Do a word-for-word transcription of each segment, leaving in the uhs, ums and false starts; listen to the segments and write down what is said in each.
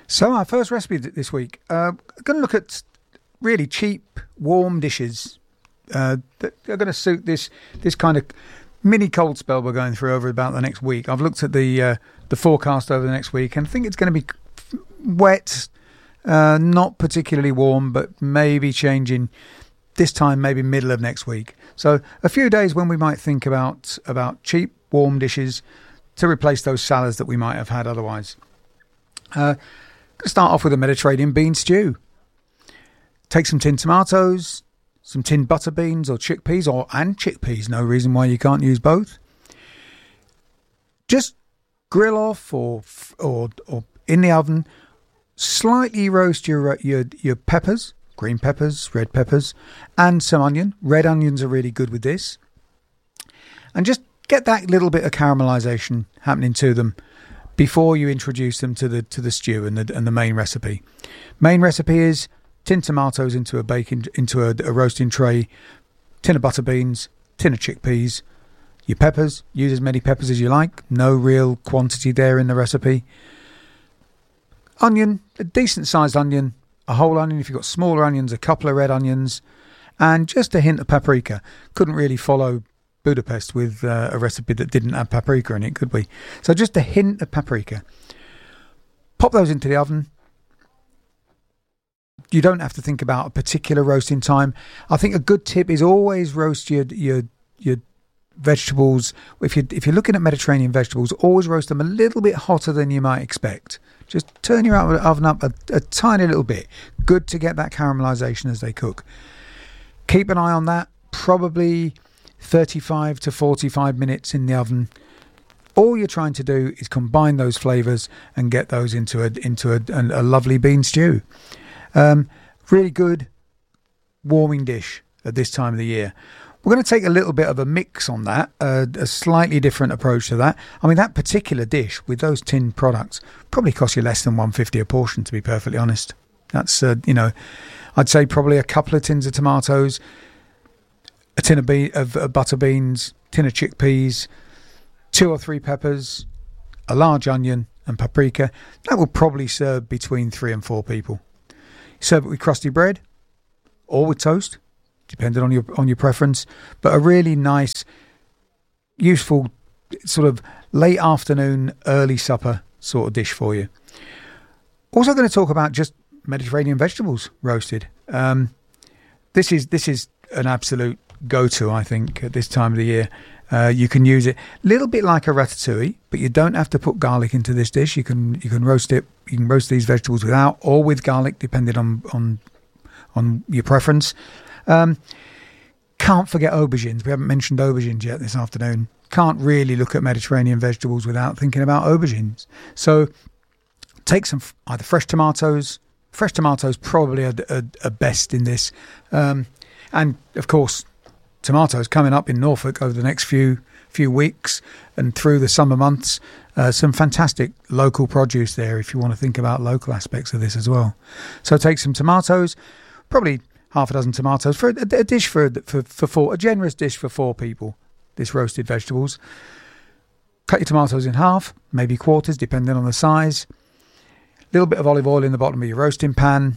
So our first recipe this week, uh, going to look at really cheap, warm dishes uh, that are going to suit this this kind of mini cold spell we're going through over about the next week. I've looked at the uh, the forecast over the next week, and I think it's going to be wet, uh, not particularly warm, but maybe changing this time, maybe middle of next week. So a few days when we might think about about cheap, warm dishes to replace those salads that we might have had otherwise. Uh, going to start off with a Mediterranean bean stew. Take some tinned tomatoes, some tinned butter beans or chickpeas, or and chickpeas. No reason why you can't use both. Just grill off or or or in the oven. Slightly roast your your your peppers, green peppers, red peppers, and some onion. Red onions are really good with this. And just get that little bit of caramelization happening to them before you introduce them to the to the stew and the and the main recipe. Main recipe is tin tomatoes into a baking into a, a roasting tray, tin of butter beans, tin of chickpeas, your peppers. Use as many peppers as you like. No real quantity there in the recipe. Onion, a decent sized onion, a whole onion. If you've got smaller onions, a couple of red onions, and just a hint of paprika. Couldn't really follow Budapest with uh, a recipe that didn't have paprika in it, could we? So just a hint of paprika. Pop those into the oven. You don't have to think about a particular roasting time. I think a good tip is always roast your your your vegetables. If you if you're looking at Mediterranean vegetables, always roast them a little bit hotter than you might expect. Just turn your oven up a, a tiny little bit. Good to get that caramelization as they cook. Keep an eye on that. Probably thirty-five to forty-five minutes in the oven. All you're trying to do is combine those flavors and get those into a into a, a, a lovely bean stew. Um, really good warming dish at this time of the year. We're going to take a little bit of a mix on that, uh, a slightly different approach to that. I mean, that particular dish with those tin products probably cost you less than one fifty a portion, to be perfectly honest. That's, uh, you know, I'd say probably a couple of tins of tomatoes, a tin of, be- of, of butter beans, tin of chickpeas, two or three peppers, a large onion and paprika. That will probably serve between three and four people. Serve it with crusty bread or with toast, depending on your on your preference. But a really nice, useful sort of late afternoon, early supper sort of dish for you. Also going to talk about just Mediterranean vegetables roasted. Um, this is this is an absolute go-to, I think, at this time of the year. Uh, you can use it a little bit like a ratatouille, but you don't have to put garlic into this dish. You can you can roast it. You can roast these vegetables without or with garlic, depending on on on your preference. Um, can't forget aubergines. We haven't mentioned aubergines yet this afternoon. Can't really look at Mediterranean vegetables without thinking about aubergines. So take some either fresh tomatoes. Fresh tomatoes probably are, are, are best in this, um, and of course, tomatoes coming up in Norfolk over the next few few weeks and through the summer months. Uh, some fantastic local produce there if you want to think about local aspects of this as well. So take some tomatoes, probably half a dozen tomatoes for a, a dish for for for four, a generous dish for four people. This roasted vegetables. Cut your tomatoes in half, maybe quarters, depending on the size. A little bit of olive oil in the bottom of your roasting pan.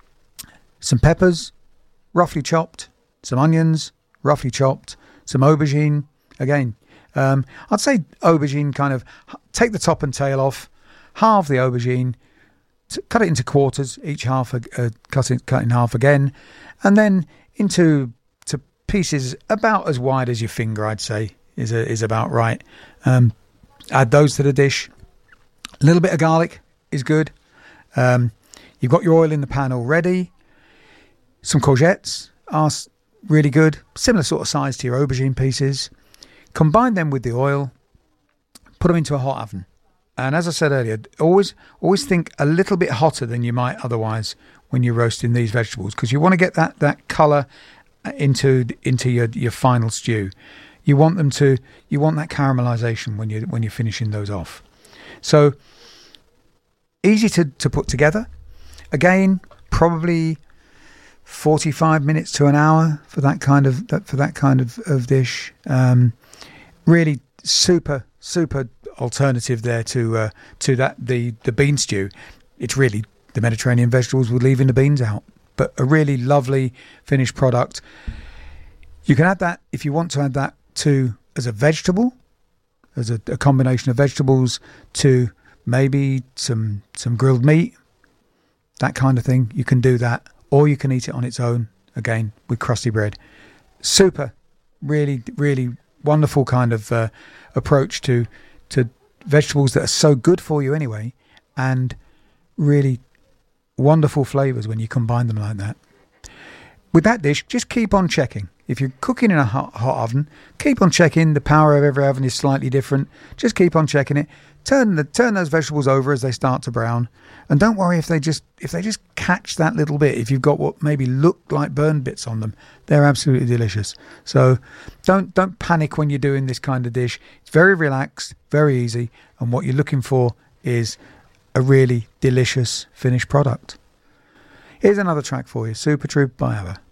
Some peppers, roughly chopped. Some onions, roughly chopped, some aubergine. Again, um, I'd say aubergine kind of take the top and tail off, halve the aubergine, t- cut it into quarters, each half uh, cut, it, cut in half again, and then into to pieces about as wide as your finger, I'd say, is a, is about right. Um, add those to the dish. A little bit of garlic is good. Um, you've got your oil in the pan already. Some courgettes are really good, similar sort of size to your aubergine pieces. Combine them with the oil, put them into a hot oven. And as I said earlier, always always think a little bit hotter than you might otherwise when you're roasting these vegetables, because you want to get that, that colour into into your, your final stew. You want them to you want that caramelisation when you when you're finishing those off. So easy to, to put together. Again, probably forty-five minutes to an hour for that kind of for that kind of, of dish. Um, really super super alternative there to uh, to that the the bean stew. it's really the Mediterranean vegetables with leaving the beans out. But a really lovely finished product. You can add that, if you want to add that to as a vegetable, as a, a combination of vegetables to maybe some some grilled meat, that kind of thing. You can do that, or you can eat it on its own, again, with crusty bread. Super, really, really wonderful kind of uh, approach to to vegetables that are so good for you anyway, and really wonderful flavours when you combine them like that. With that dish, just keep on checking. If you're cooking in a hot, hot oven, keep on checking. The power of every oven is slightly different. Just keep on checking it. Turn the turn those vegetables over as they start to brown, and don't worry if they just if they just catch that little bit. If you've got what maybe look like burned bits on them, they're absolutely delicious. So don't don't panic when you're doing this kind of dish. It's very relaxed, very easy, and what you're looking for is a really delicious finished product. Here's another track for you, Super Troop by ABBA.